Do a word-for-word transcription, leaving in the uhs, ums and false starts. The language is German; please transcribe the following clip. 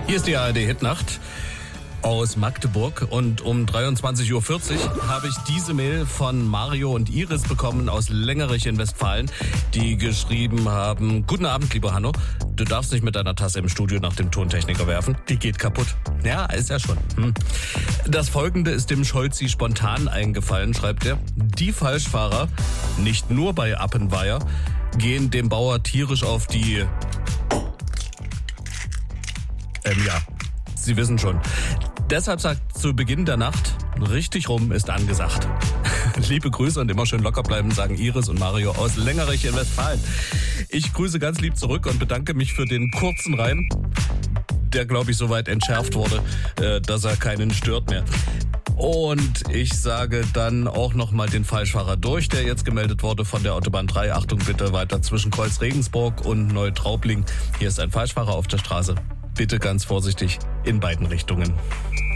Hier ist die A R D-Hitnacht aus Magdeburg und um dreiundzwanzig Uhr vierzig habe ich diese Mail von Mario und Iris bekommen aus Längerich in Westfalen, die geschrieben haben: Guten Abend, lieber Hanno, du darfst nicht mit deiner Tasse im Studio nach dem Tontechniker werfen, die geht kaputt. Ja, ist ja schon. Hm. Das Folgende ist dem Scholzi spontan eingefallen, schreibt er. Die Falschfahrer, nicht nur bei Appenweier, gehen dem Bauer tierisch auf die... Ähm, ja, Sie wissen schon. Deshalb sagt zu Beginn der Nacht, richtig rum ist angesagt. Liebe Grüße und immer schön locker bleiben, sagen Iris und Mario aus Längerich in Westfalen. Ich grüße ganz lieb zurück und bedanke mich für den kurzen Reim, der, glaube ich, soweit entschärft wurde, dass er keinen stört mehr. Und ich sage dann auch nochmal den Falschfahrer durch, der jetzt gemeldet wurde von der Autobahn drei. Achtung bitte, weiter zwischen Kreuz Regensburg und Neutraubling. Hier ist ein Falschfahrer auf der Straße. Bitte ganz vorsichtig in beiden Richtungen.